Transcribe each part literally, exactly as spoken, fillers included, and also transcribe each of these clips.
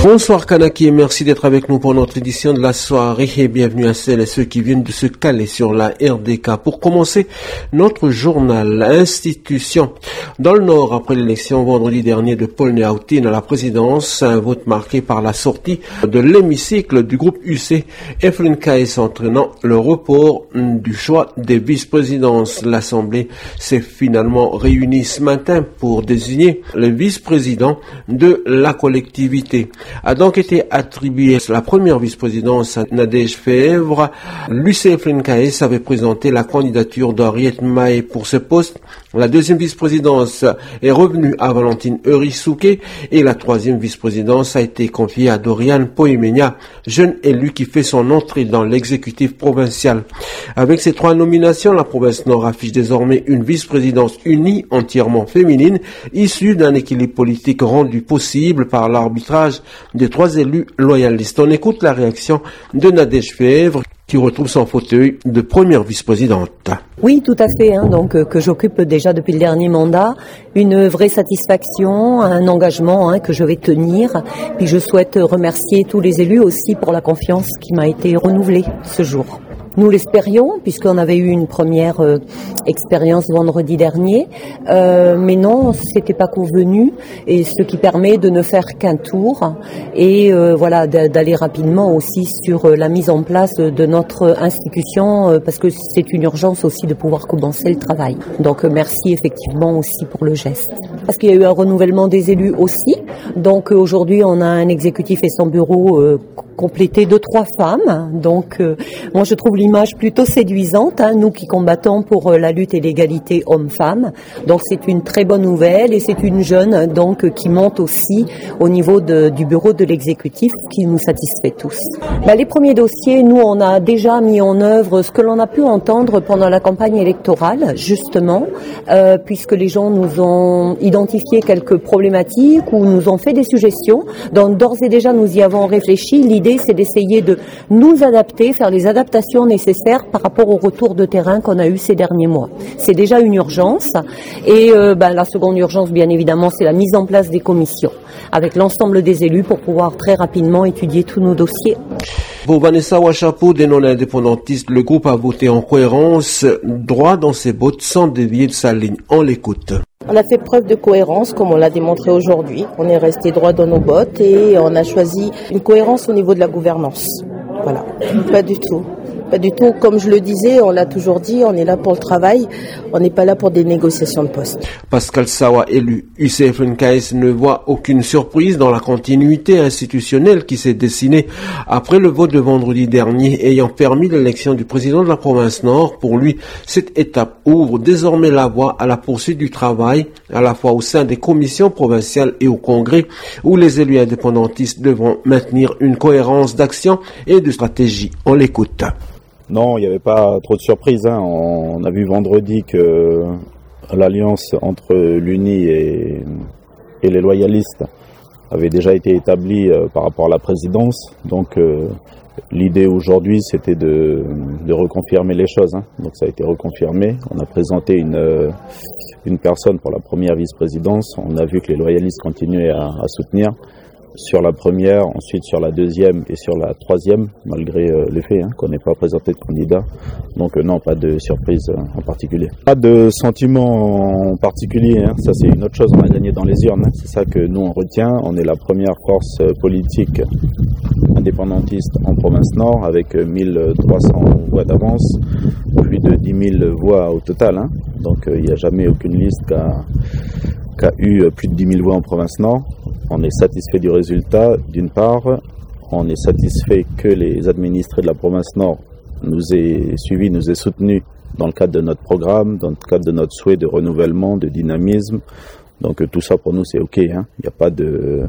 Bonsoir Kanaki et merci d'être avec nous pour notre édition de la soirée et bienvenue à celles et ceux qui viennent de se caler sur la R D K. Pour commencer, notre journal Institution. Dans le Nord, après l'élection vendredi dernier de Paul Néautine à la présidence, un vote marqué par la sortie de l'hémicycle du groupe U C, Efren Kaes entraînant le report du choix des vice-présidences. L'Assemblée s'est finalement réunie ce matin pour désigner le vice-président de la collectivité. A donc été attribuée la première vice-présidence à Nadège Fèvre. L'U C Efren Kaes avait présenté la candidature d'Henriette Mahé pour ce poste. La deuxième vice-présidence est revenue à Valentine Eurissouké et la troisième vice-présidence a été confiée à Doriane Poimenia, jeune élu qui fait son entrée dans l'exécutif provincial. Avec ces trois nominations, la province Nord affiche désormais une vice-présidence unie, entièrement féminine, issue d'un équilibre politique rendu possible par l'arbitrage des trois élus loyalistes. On écoute la réaction de Nadège Fèvre qui retrouve son fauteuil de première vice-présidente. Oui, tout à fait, hein, donc euh, que j'occupe déjà depuis le dernier mandat, une vraie satisfaction, un engagement hein, que je vais tenir. Puis je souhaite remercier tous les élus aussi pour la confiance qui m'a été renouvelée ce jour. Nous l'espérions, puisqu'on avait eu une première euh, expérience vendredi dernier, euh, mais non, c'était pas convenu, et ce qui permet de ne faire qu'un tour, et euh, voilà, d'aller rapidement aussi sur euh, la mise en place de notre institution, euh, parce que c'est une urgence aussi de pouvoir commencer le travail. Donc euh, merci effectivement aussi pour le geste. Parce qu'il y a eu un renouvellement des élus aussi, donc euh, aujourd'hui on a un exécutif et son bureau euh, complété de trois femmes, donc euh, moi je trouve l'image plutôt séduisante, hein, nous qui combattons pour la lutte et l'égalité hommes-femmes. Donc c'est une très bonne nouvelle et c'est une jeune donc qui monte aussi au niveau de, du bureau de l'exécutif qui nous satisfait tous. Ben, les premiers dossiers, nous on a déjà mis en œuvre ce que l'on a pu entendre pendant la campagne électorale, justement, euh, puisque les gens nous ont identifié quelques problématiques ou nous ont fait des suggestions. Donc d'ores et déjà nous y avons réfléchi. L'idée c'est d'essayer de nous adapter, faire les adaptations nécessaires par rapport au retour de terrain qu'on a eu ces derniers mois. C'est déjà une urgence et euh, ben, la seconde urgence bien évidemment c'est la mise en place des commissions avec l'ensemble des élus pour pouvoir très rapidement étudier tous nos dossiers. Pour Vanessa Ouachapo, des non-indépendantistes, le groupe a voté en cohérence, droit dans ses bottes sans dévier de sa ligne. On l'écoute. On a fait preuve de cohérence, comme on l'a démontré aujourd'hui. On est resté droit dans nos bottes et on a choisi une cohérence au niveau de la gouvernance. Voilà, pas du tout. Pas du tout. Comme je le disais, on l'a toujours dit, on est là pour le travail, on n'est pas là pour des négociations de poste. Pascal Sawa, élu U C Efren Kaes, ne voit aucune surprise dans la continuité institutionnelle qui s'est dessinée après le vote de vendredi dernier ayant permis l'élection du président de la province Nord. Pour lui, cette étape ouvre désormais la voie à la poursuite du travail, à la fois au sein des commissions provinciales et au Congrès, où les élus indépendantistes devront maintenir une cohérence d'action et de stratégie. On l'écoute. Non, il n'y avait pas trop de surprises. Hein. On a vu vendredi que l'alliance entre l'Uni et, et les loyalistes avait déjà été établie euh, par rapport à la présidence. Donc euh, l'idée aujourd'hui, c'était de, de reconfirmer les choses. Hein. Donc ça a été reconfirmé. On a présenté une, euh, une personne pour la première vice-présidence. On a vu que les loyalistes continuaient à, à soutenir. Sur la première, ensuite sur la deuxième et sur la troisième, malgré euh, le fait hein, qu'on n'ait pas présenté de candidat. Donc euh, non, pas de surprise euh, en particulier. Pas de sentiment en particulier, hein. Ça c'est une autre chose, on a gagné dans les urnes. Hein. C'est ça que nous on retient. On est la première force euh, politique indépendantiste en province Nord avec euh, mille trois cents voix d'avance, plus de dix mille voix au total. Hein. Donc il euh, n'y a jamais aucune liste qui a, qui a eu plus de dix mille voix en province Nord. On est satisfait du résultat, d'une part. On est satisfait que les administrés de la province Nord nous aient suivis, nous aient soutenus dans le cadre de notre programme, dans le cadre de notre souhait de renouvellement, de dynamisme. Donc tout ça pour nous c'est OK. Hein. Il n'y a pas de,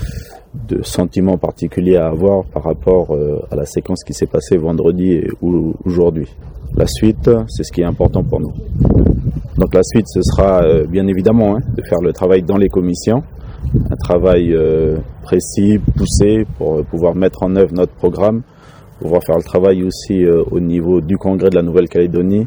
de sentiment particulier à avoir par rapport à la séquence qui s'est passée vendredi et aujourd'hui. La suite, c'est ce qui est important pour nous. Donc la suite, ce sera euh, bien évidemment hein, de faire le travail dans les commissions, un travail euh, précis, poussé pour euh, pouvoir mettre en œuvre notre programme, pouvoir faire le travail aussi euh, au niveau du Congrès de la Nouvelle-Calédonie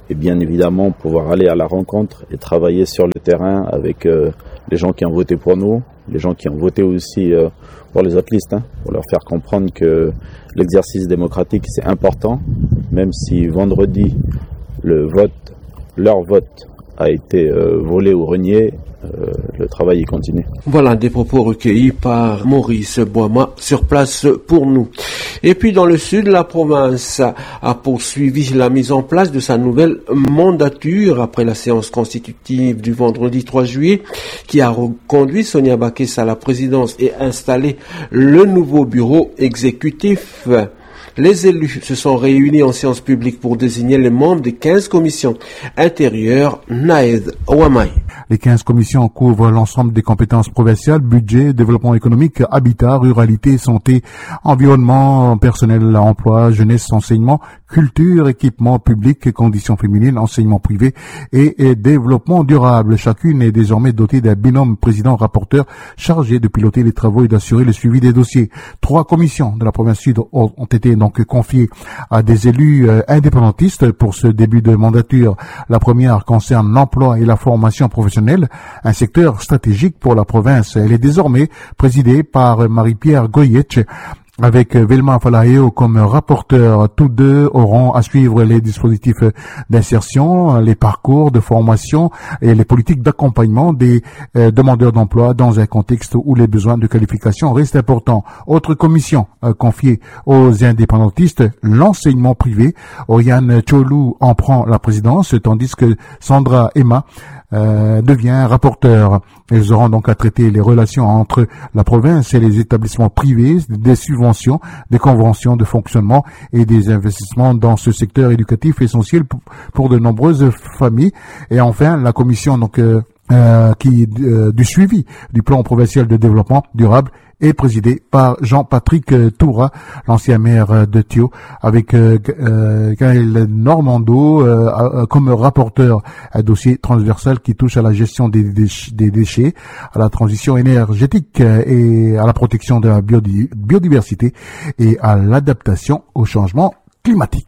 et bien évidemment pouvoir aller à la rencontre et travailler sur le terrain avec euh, les gens qui ont voté pour nous, les gens qui ont voté aussi euh, pour les autres listes, hein, pour leur faire comprendre que l'exercice démocratique c'est important, même si vendredi le vote, leur vote a été euh, volé ou renié. Euh, le travail y continue. Voilà des propos recueillis par Maurice Boima sur place pour nous. Et puis dans le sud, la province a poursuivi la mise en place de sa nouvelle mandature après la séance constitutive du vendredi trois juillet qui a reconduit Sonia Bakes à la présidence et installé le nouveau bureau exécutif. Les élus se sont réunis en séance publique pour désigner les membres des quinze commissions intérieures. Naïd Ouamay. Les quinze commissions couvrent l'ensemble des compétences provinciales, budget, développement économique, habitat, ruralité, santé, environnement, personnel, emploi, jeunesse, enseignement, culture, équipement public, conditions féminines, enseignement privé et, et développement durable. Chacune est désormais dotée d'un binôme président-rapporteur chargé de piloter les travaux et d'assurer le suivi des dossiers. Trois commissions de la province sud ont été donc confiées à des élus euh, indépendantistes pour ce début de mandature. La première concerne l'emploi et la formation professionnelle, un secteur stratégique pour la province. Elle est désormais présidée par Marie-Pierre Goyetch, avec Velma Falaheo comme rapporteur. Tous deux auront à suivre les dispositifs d'insertion, les parcours de formation et les politiques d'accompagnement des euh, demandeurs d'emploi dans un contexte où les besoins de qualification restent importants. Autre commission euh, confiée aux indépendantistes, l'enseignement privé. Oriane Tcholou en prend la présidence, tandis que Sandra Emma Euh, devient rapporteur. Ils auront donc à traiter les relations entre la province et les établissements privés, des subventions, des conventions de fonctionnement et des investissements dans ce secteur éducatif essentiel pour, pour de nombreuses familles. Et enfin, la commission donc euh, euh, qui euh, du suivi du plan provincial de développement durable est présidé par Jean-Patrick Toura, l'ancien maire de Thio, avec euh, euh, Gaël Normando euh, comme rapporteur, un dossier transversal qui touche à la gestion des, déch- des déchets, à la transition énergétique et à la protection de la biodi- biodiversité et à l'adaptation au changement climatique.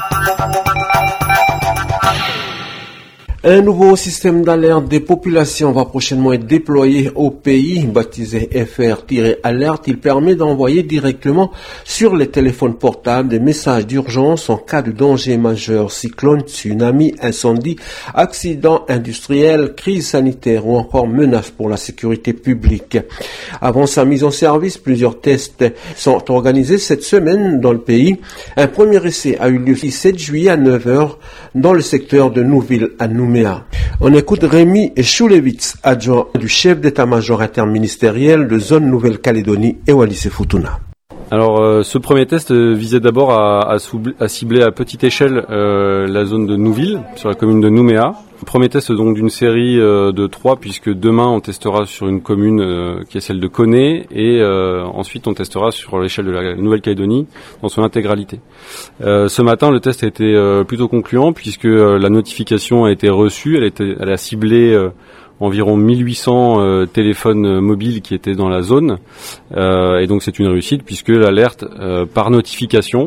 Un nouveau système d'alerte des populations va prochainement être déployé au pays, baptisé F R-Alerte. Il permet d'envoyer directement sur les téléphones portables des messages d'urgence en cas de danger majeur, cyclone, tsunami, incendie, accident industriel, crise sanitaire ou encore menace pour la sécurité publique. Avant sa mise en service, plusieurs tests sont organisés cette semaine dans le pays. Un premier essai a eu lieu le sept juillet à neuf heures dans le secteur de Nouville à Nouméa. On écoute Rémi Choulevitz, adjoint du chef d'état-major interministériel de zone Nouvelle-Calédonie et Wallis et Futuna. Alors euh, ce premier test euh, visait d'abord à, à, soubl- à cibler à petite échelle euh, la zone de Nouville, sur la commune de Nouméa. Le premier test donc d'une série euh, de trois, puisque demain on testera sur une commune euh, qui est celle de Koné, et euh, ensuite on testera sur l'échelle de la Nouvelle-Calédonie dans son intégralité. Euh, ce matin le test a été euh, plutôt concluant, puisque euh, la notification a été reçue, elle, était, elle a ciblé euh, environ mille huit cents euh, téléphones mobiles qui étaient dans la zone, euh, et donc c'est une réussite puisque l'alerte euh, par notification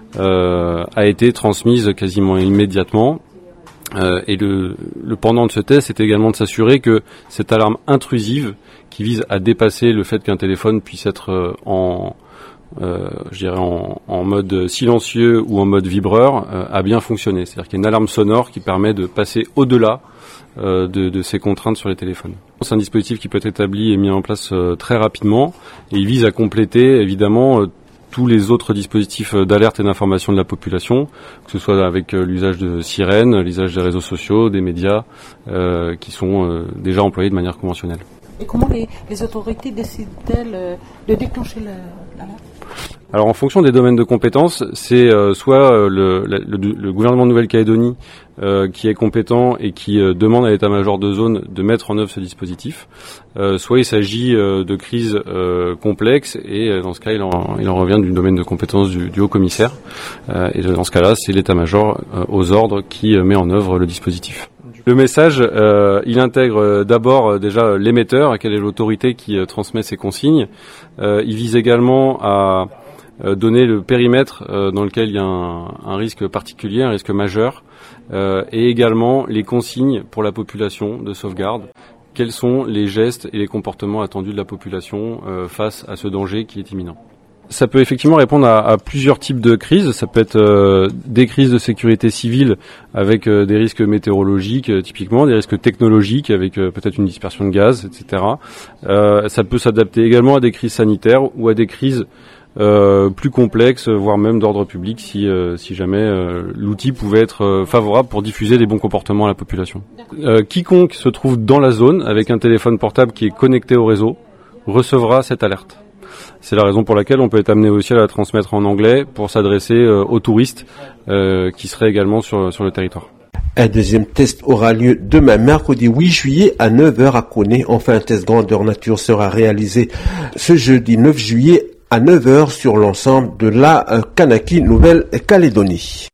euh, a été transmise quasiment immédiatement. Euh, et le, le pendant de ce test, c'est également de s'assurer que cette alarme intrusive, qui vise à dépasser le fait qu'un téléphone puisse être euh, en Euh, je dirais en, en mode silencieux ou en mode vibreur, euh, a bien fonctionné. C'est-à-dire qu'il y a une alarme sonore qui permet de passer au-delà euh, de, de ces contraintes sur les téléphones. C'est un dispositif qui peut être établi et mis en place euh, très rapidement, et il vise à compléter évidemment euh, tous les autres dispositifs d'alerte et d'information de la population, que ce soit avec euh, l'usage de sirènes, l'usage des réseaux sociaux, des médias, euh, qui sont euh, déjà employés de manière conventionnelle. Et comment les, les autorités décident-elles euh, de déclencher l'alerte ? Alors en fonction des domaines de compétences, c'est euh, soit euh, le, le, le gouvernement de Nouvelle-Calédonie euh, qui est compétent et qui euh, demande à l'état-major de zone de mettre en œuvre ce dispositif, euh, soit il s'agit euh, de crises euh, complexes, et euh, dans ce cas il en, il en revient du domaine de compétence du, du haut-commissaire, euh, et dans ce cas-là c'est l'état-major euh, aux ordres qui euh, met en œuvre le dispositif. Le message, euh, il intègre euh, d'abord euh, déjà l'émetteur, quelle est l'autorité qui euh, transmet ces consignes. Euh, il vise également à euh, donner le périmètre euh, dans lequel il y a un, un risque particulier, un risque majeur, euh, et également les consignes pour la population de sauvegarde. Quels sont les gestes et les comportements attendus de la population euh, face à ce danger qui est imminent. Ça peut effectivement répondre à, à plusieurs types de crises. Ça peut être euh, des crises de sécurité civile avec euh, des risques météorologiques, euh, typiquement, des risques technologiques avec euh, peut-être une dispersion de gaz, et cetera. Euh, ça peut s'adapter également à des crises sanitaires ou à des crises euh, plus complexes, voire même d'ordre public, si, euh, si jamais euh, l'outil pouvait être euh, favorable pour diffuser des bons comportements à la population. Euh, quiconque se trouve dans la zone avec un téléphone portable qui est connecté au réseau recevra cette alerte. C'est la raison pour laquelle on peut être amené aussi à la transmettre en anglais pour s'adresser euh, aux touristes euh, qui seraient également sur, sur le territoire. Un deuxième test aura lieu demain, mercredi huit juillet à neuf heures à Koné. Enfin, un test grandeur nature sera réalisé ce jeudi neuf juillet à neuf heures sur l'ensemble de la euh, Kanaki Nouvelle-Calédonie.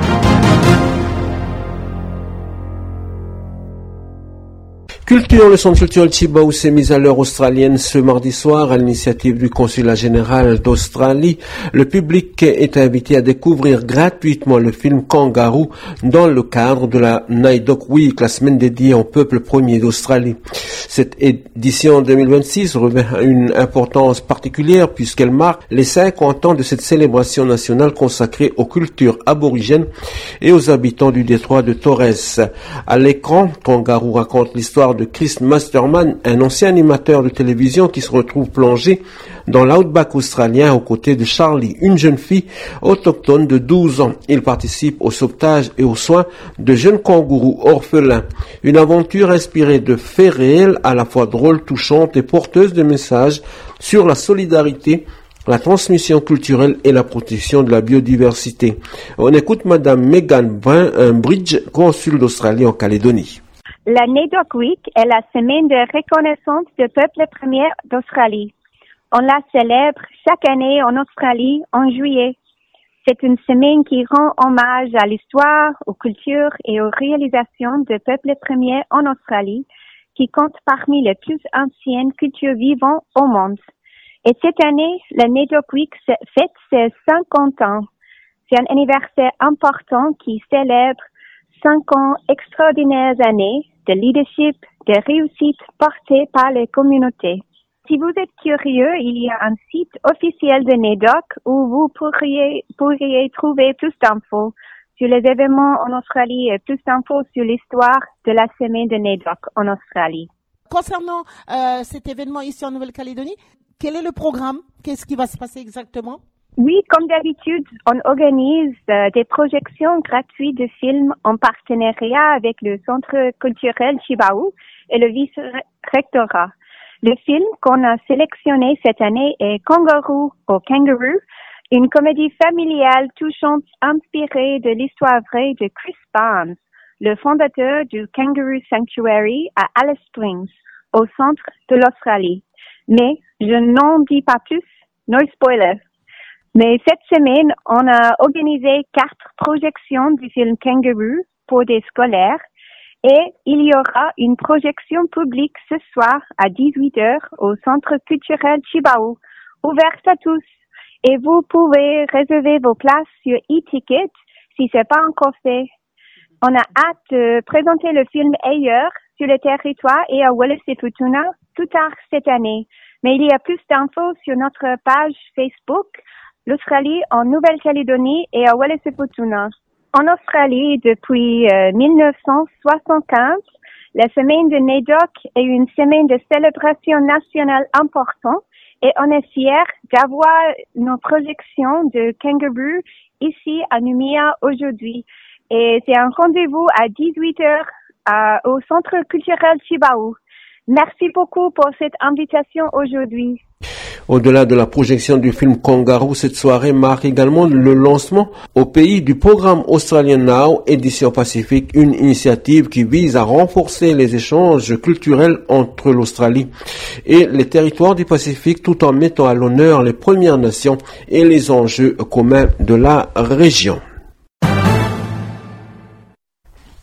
Culture, le centre culturel Tjibaou s'est mis à l'heure australienne ce mardi soir à l'initiative du consulat général d'Australie. Le public est invité à découvrir gratuitement le film Kangaroo dans le cadre de la Naidoc Week, la semaine dédiée au peuple premier d'Australie. Cette édition deux mille vingt-six revêt une importance particulière puisqu'elle marque les cinquante ans de cette célébration nationale consacrée aux cultures aborigènes et aux habitants du détroit de Torres. À l'écran, Kangaroo raconte l'histoire de Chris Masterman, un ancien animateur de télévision qui se retrouve plongé dans l'outback australien aux côtés de Charlie, une jeune fille autochtone de douze ans. Il participe au sauvetage et aux soins de jeunes kangourous orphelins. Une aventure inspirée de faits réels, à la fois drôle, touchante et porteuse de messages sur la solidarité, la transmission culturelle et la protection de la biodiversité. On écoute Madame Megan Bridge, consul d'Australie en Calédonie. La Naidoc Week est la semaine de reconnaissance du peuple premier d'Australie. On la célèbre chaque année en Australie en juillet. C'est une semaine qui rend hommage à l'histoire, aux cultures et aux réalisations du peuple premier en Australie, qui compte parmi les plus anciennes cultures vivantes au monde. Et cette année, la Naidoc Week fête ses cinquante ans. C'est un anniversaire important qui célèbre cinq ans extraordinaires années de leadership, de réussite portée par les communautés. Si vous êtes curieux, il y a un site officiel de Naidoc où vous pourriez, pourriez trouver plus d'infos sur les événements en Australie et plus d'infos sur l'histoire de la semaine de Naidoc en Australie. Concernant euh, cet événement ici en Nouvelle-Calédonie, quel est le programme? Qu'est-ce qui va se passer exactement? Oui, comme d'habitude, on organise euh, des projections gratuites de films en partenariat avec le Centre culturel Tjibaou et le vice-rectorat. Le film qu'on a sélectionné cette année est Kangaroo au Kangaroo, une comédie familiale touchante inspirée de l'histoire vraie de Chris Barnes, le fondateur du Kangaroo Sanctuary à Alice Springs, au centre de l'Australie. Mais je n'en dis pas plus, no spoiler. Mais cette semaine, on a organisé quatre projections du film Kangaroo pour des scolaires et il y aura une projection publique ce soir à dix-huit heures au Centre culturel Tjibaou, ouverte à tous. Et vous pouvez réserver vos places sur e-ticket si c'est pas encore fait. On a hâte de présenter le film ailleurs sur le territoire et à Wallis et Futuna plus tard cette année. Mais il y a plus d'infos sur notre page Facebook, l'Australie en Nouvelle-Calédonie et à Wallis et Futuna. En Australie, depuis euh, mille neuf cent soixante-quinze, la semaine de Naidoc est une semaine de célébration nationale importante et on est fiers d'avoir nos projections de Kangaroo ici à Nouméa aujourd'hui. Et c'est un rendez-vous à dix-huit heures à, au Centre culturel Tjibaou. Merci beaucoup pour cette invitation aujourd'hui. Au-delà de la projection du film Kangaroo, cette soirée marque également le lancement au pays du programme Australian Now, édition Pacifique, une initiative qui vise à renforcer les échanges culturels entre l'Australie et les territoires du Pacifique tout en mettant à l'honneur les Premières Nations et les enjeux communs de la région.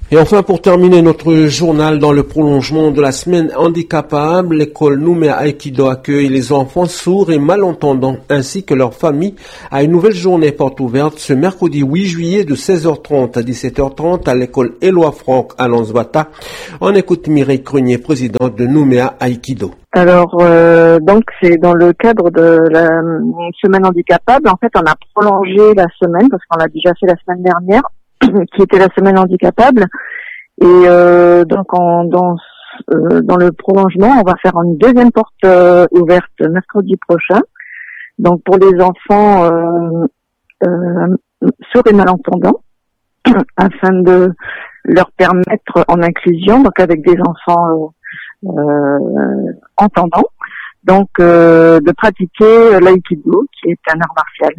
Et enfin, pour terminer notre journal dans le prolongement de la semaine handicapable, l'école Nouméa Aikido accueille les enfants sourds et malentendants ainsi que leurs familles à une nouvelle journée porte ouverte ce mercredi huit juillet de seize heures trente à dix-sept heures trente à l'école Éloi Franck à Lansbata. On écoute Mireille Crenier, présidente de Nouméa Aikido. Alors, euh, donc c'est dans le cadre de la semaine handicapable. En fait, on a prolongé la semaine parce qu'on l'a déjà fait la semaine dernière, qui était la semaine handicapable. Et euh, donc, en, dans, euh, dans le prolongement, on va faire une deuxième porte euh, ouverte mercredi prochain. Donc, pour les enfants euh, euh, sourds et malentendants, afin de leur permettre en inclusion, donc avec des enfants euh, euh, entendants, donc euh, de pratiquer l'aïkido, qui est un art martial.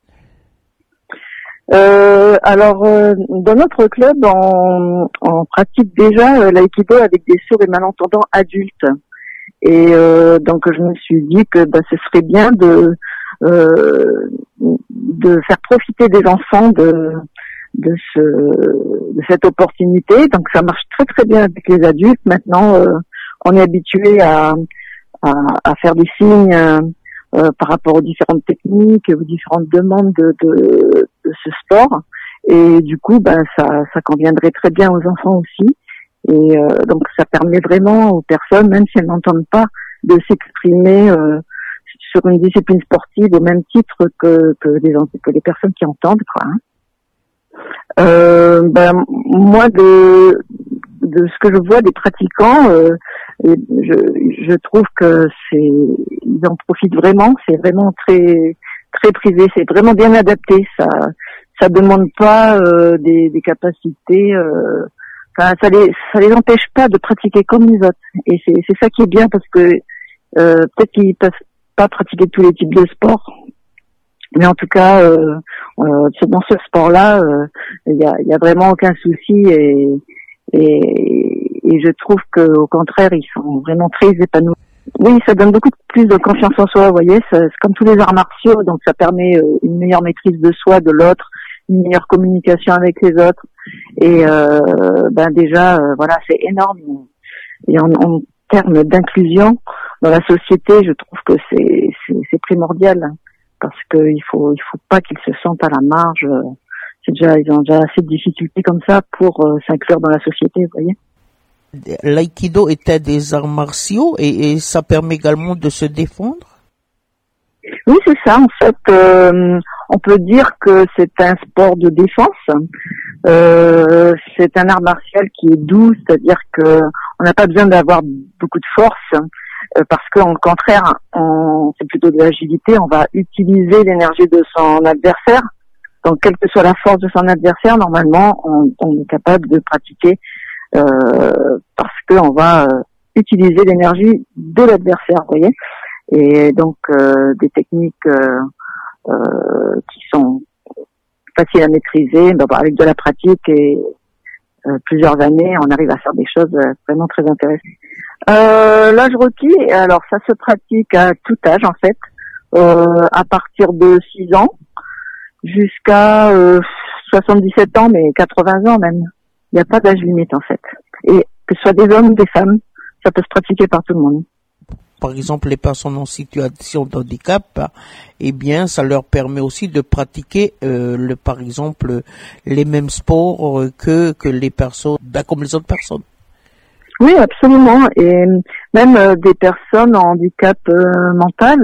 Euh, alors, euh, dans notre club, on, on pratique déjà euh, l'aïkido avec des sourds et malentendants adultes. Et euh, donc, je me suis dit que bah, ce serait bien de euh, de faire profiter des enfants de de ce de cette opportunité. Donc, ça marche très très bien avec les adultes. Maintenant, euh, on est habitué à, à à faire des signes. Euh, Euh, par rapport aux différentes techniques, aux différentes demandes de, de, de ce sport, et du coup, ben ça, ça conviendrait très bien aux enfants aussi. Et euh, donc, ça permet vraiment aux personnes, même si elles n'entendent pas, de s'exprimer euh, sur une discipline sportive au même titre que que les que les personnes qui entendent, quoi. Hein. Euh, ben moi, de de ce que je vois des pratiquants, euh, et je, je trouve que c'est, ils en profitent vraiment. C'est vraiment très, très privé. C'est vraiment bien adapté. Ça, ça demande pas euh, des, des capacités. Euh, enfin, ça les, ça les empêche pas de pratiquer comme les autres. Et c'est, c'est ça qui est bien parce que euh, peut-être qu'ils peuvent pas pratiquer tous les types de sports, mais en tout cas, euh, euh, dans ce sport-là, il euh, y a, y a vraiment aucun souci et Et, et je trouve que au contraire, ils sont vraiment très épanouis. Oui, ça donne beaucoup plus de confiance en soi, vous voyez, c'est comme tous les arts martiaux, donc ça permet une meilleure maîtrise de soi, de l'autre, une meilleure communication avec les autres. Et euh, ben déjà, euh, voilà, c'est énorme. Et en, en termes d'inclusion dans la société, je trouve que c'est, c'est, c'est primordial, parce qu'il faut, il faut pas qu'ils se sentent à la marge. C'est déjà, ils ont déjà assez de difficultés comme ça pour euh, s'inclure dans la société, vous voyez. L'aïkido est un des arts martiaux et, et ça permet également de se défendre. Oui, c'est ça. En fait, euh, on peut dire que c'est un sport de défense. Euh, c'est un art martial qui est doux, c'est-à-dire que on n'a pas besoin d'avoir beaucoup de force, euh, parce qu'au contraire, on, c'est plutôt de l'agilité. On va utiliser l'énergie de son adversaire. Donc, quelle que soit la force de son adversaire, normalement, on, on est capable de pratiquer euh, parce qu'on va euh, utiliser l'énergie de l'adversaire, vous voyez. Et donc, euh, des techniques euh, euh, qui sont faciles à maîtriser, ben, avec de la pratique et euh, plusieurs années, on arrive à faire des choses vraiment très intéressantes. Euh, l'âge requis, alors ça se pratique à tout âge, en fait, euh, à partir de six ans. Jusqu'à euh, soixante-dix-sept ans, mais quatre-vingts ans même. Il n'y a pas d'âge limite, en fait. Et que ce soit des hommes ou des femmes, ça peut se pratiquer par tout le monde. Par exemple, les personnes en situation de handicap, eh bien, ça leur permet aussi de pratiquer, euh, le, par exemple, les mêmes sports que que les personnes, ben, comme les autres personnes. Oui, absolument. Et même euh, des personnes en handicap euh, mental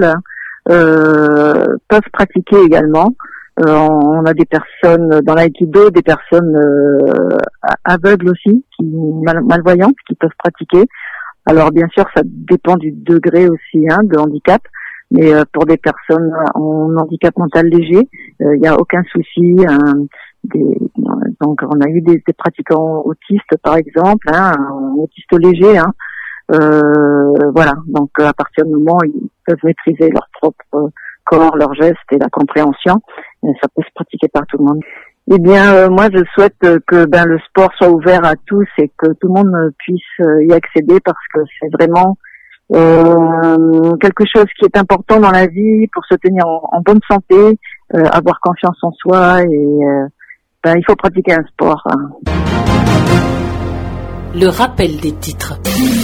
euh, peuvent pratiquer également. Euh, on a des personnes dans l'aïkido, des personnes euh, aveugles aussi, qui mal, malvoyantes, qui peuvent pratiquer. Alors bien sûr, ça dépend du degré aussi hein, de handicap, mais euh, pour des personnes en handicap mental léger, il euh, n'y a aucun souci. Hein, des, donc on a eu des, des pratiquants autistes par exemple, hein, autistes légers. Hein, euh, voilà, donc à partir du moment où ils peuvent maîtriser leur propre corps, leurs gestes et la compréhension, ça peut se pratiquer par tout le monde. Eh bien, euh, moi, je souhaite que ben le sport soit ouvert à tous et que tout le monde puisse y accéder parce que c'est vraiment euh, quelque chose qui est important dans la vie pour se tenir en, en bonne santé, euh, avoir confiance en soi et euh, ben il faut pratiquer un sport. Hein. Le rappel des titres.